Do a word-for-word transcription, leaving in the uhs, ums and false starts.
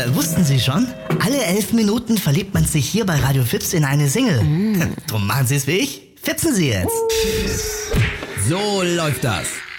Äh, wussten Sie schon? Alle elf Minuten verliebt man sich hier bei Radio Fips in eine Single. Mm. Drum machen Sie es wie ich. Fipsen Sie jetzt. So läuft das.